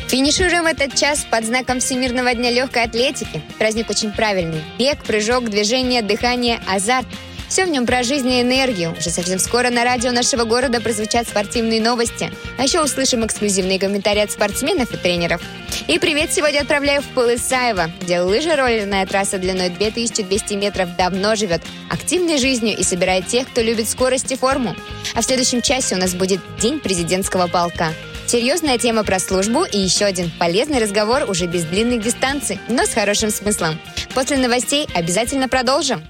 Финишируем этот час под знаком Всемирного дня легкой атлетики. Праздник очень правильный. Бег, прыжок, движение, дыхание, азарт. Все в нем про жизнь и энергию. Уже совсем скоро на радио нашего города прозвучат спортивные новости. А еще услышим эксклюзивные комментарии от спортсменов и тренеров. И привет сегодня отправляю в Пыл Исаева, где лыжероллерная трасса длиной 2200 метров давно живет активной жизнью и собирает тех, кто любит скорость и форму. А в следующем часе у нас будет День президентского полка. Серьезная тема про службу и еще один полезный разговор уже без длинных дистанций, но с хорошим смыслом. После новостей обязательно продолжим.